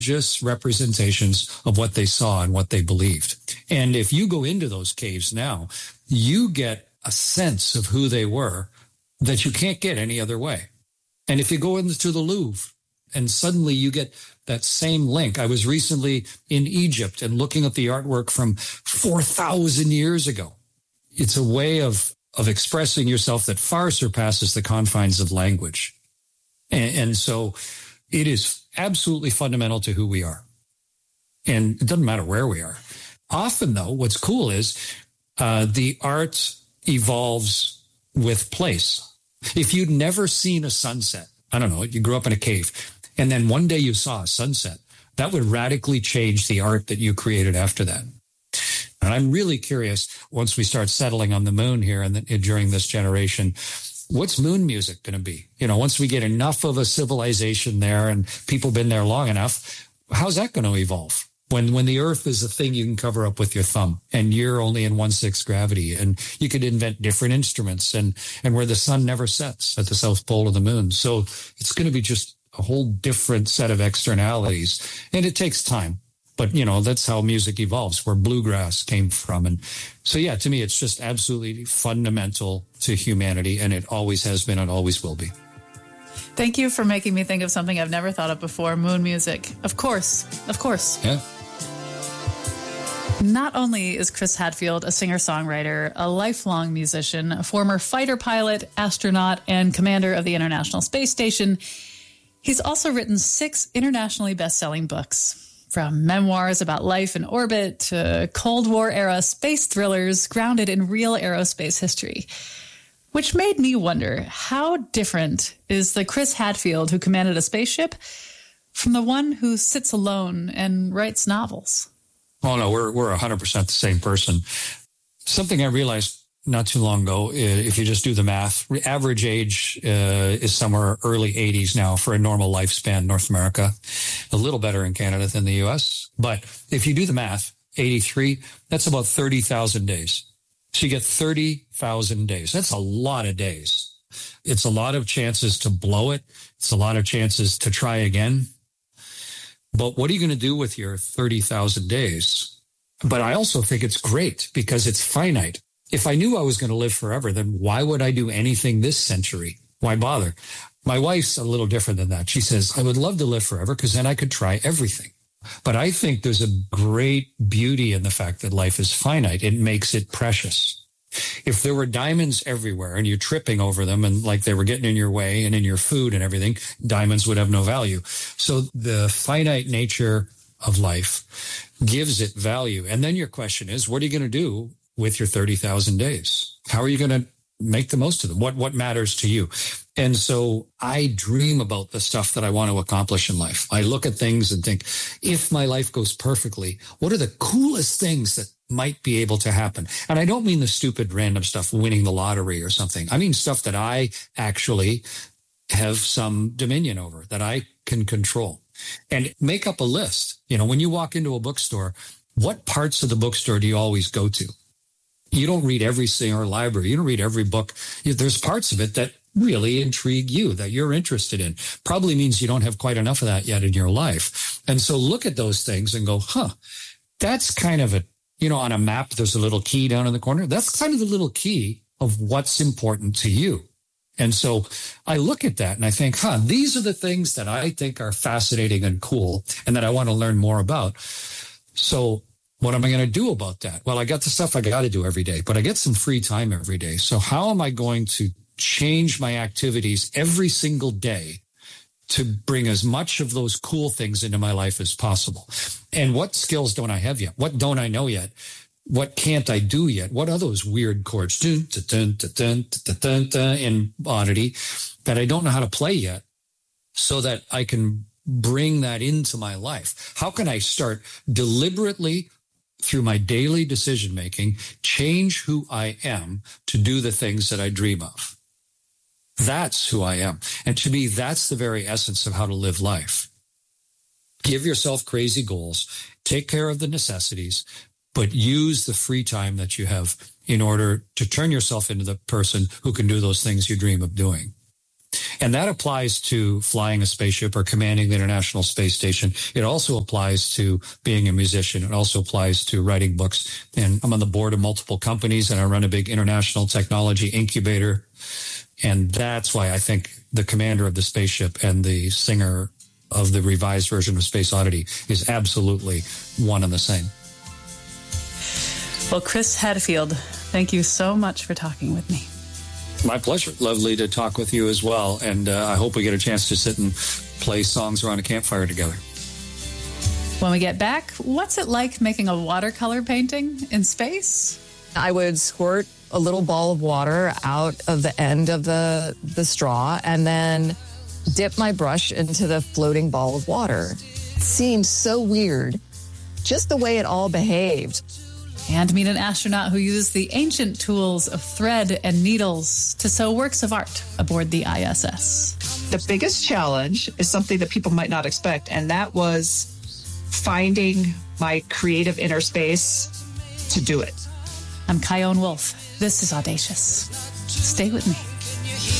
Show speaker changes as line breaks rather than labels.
just representations of what they saw and what they believed. And if you go into those caves now, you get a sense of who they were that you can't get any other way. And if you go into the Louvre and suddenly you get that same link. I was recently in Egypt and looking at the artwork from 4,000 years ago. It's a way of expressing yourself that far surpasses the confines of language. And so it is absolutely fundamental to who we are. And it doesn't matter where we are. Often, though, what's cool is the art evolves with place. If you'd never seen a sunset, I don't know, you grew up in a cave, and then one day you saw a sunset, that would radically change the art that you created after that. And I'm really curious, once we start settling on the moon here and during this generation, what's moon music going to be? You know, once we get enough of a civilization there and people been there long enough, how's that going to evolve? When the earth is a thing you can cover up with your thumb and you're only in 1/6 gravity, and you could invent different instruments and where the sun never sets at the south pole of the moon. So it's going to be just a whole different set of externalities, and it takes time. But, you know, that's how music evolves, where bluegrass came from. And so, yeah, to me, it's just absolutely fundamental to humanity, and it always has been and always will be.
Thank you for making me think of something I've never thought of before, moon music. Of course.
Yeah.
Not only is Chris Hadfield a singer-songwriter, a lifelong musician, a former fighter pilot, astronaut, and commander of the International Space Station, he's also written 6 internationally best-selling books. From memoirs about life in orbit to Cold War-era space thrillers grounded in real aerospace history. Which made me wonder, how different is the Chris Hadfield who commanded a spaceship from the one who sits alone and writes novels?
Oh, no, we're 100% the same person. Something I realized not too long ago, if you just do the math, average age is somewhere early 80s now for a normal lifespan in North America. A little better in Canada than the U.S. But if you do the math, 83, that's about 30,000 days. So you get 30,000 days. That's a lot of days. It's a lot of chances to blow it. It's a lot of chances to try again. But what are you going to do with your 30,000 days? But I also think it's great because it's finite. If I knew I was going to live forever, then why would I do anything this century? Why bother? My wife's a little different than that. She says, I would love to live forever because then I could try everything. But I think there's a great beauty in the fact that life is finite. It makes it precious. If there were diamonds everywhere and you're tripping over them and like they were getting in your way and in your food and everything, diamonds would have no value. So the finite nature of life gives it value. And then your question is, what are you going to do with your 30,000 days? How are you going to make the most of them? What matters to you? And so I dream about the stuff that I want to accomplish in life. I look at things and think, if my life goes perfectly, what are the coolest things that might be able to happen? And I don't mean the stupid random stuff, winning the lottery or something. I mean stuff that I actually have some dominion over, that I can control. And make up a list. You know, when you walk into a bookstore, what parts of the bookstore do you always go to? You don't read every single library. You don't read every book. There's parts of it that really intrigue you, that you're interested in. Probably means you don't have quite enough of that yet in your life. And so look at those things and go, that's kind of a, you know, on a map, there's a little key down in the corner. That's kind of the little key of what's important to you. And so I look at that and I think, these are the things that I think are fascinating and cool and that I want to learn more about. So what am I going to do about that? Well, I got the stuff I got to do every day, but I get some free time every day. So how am I going to change my activities every single day to bring as much of those cool things into my life as possible? And what skills don't I have yet? What don't I know yet? What can't I do yet? What are those weird chords in oddity that I don't know how to play yet so that I can bring that into my life? How can I start deliberately through my daily decision-making, change who I am to do the things that I dream of? That's who I am. And to me, that's the very essence of how to live life. Give yourself crazy goals, take care of the necessities, but use the free time that you have in order to turn yourself into the person who can do those things you dream of doing. And that applies to flying a spaceship or commanding the International Space Station. It also applies to being a musician. It also applies to writing books. And I'm on the board of multiple companies, and I run a big international technology incubator. And that's why I think the commander of the spaceship and the singer of the revised version of Space Oddity is absolutely one and the same.
Well, Chris Hadfield, thank you so much for talking with me.
My pleasure. Lovely to talk with you as well. And I hope we get a chance to sit and play songs around a campfire together.
When we get back, what's it like making a watercolor painting in space?
I would squirt a little ball of water out of the end of the straw and then dip my brush into the floating ball of water. It seemed so weird, just the way it all behaved.
And meet an astronaut who uses the ancient tools of thread and needles to sew works of art aboard the ISS.
The biggest challenge is something that people might not expect, and that was finding my creative inner space to do it.
I'm Chion Wolf. This is Audacious. Stay with me.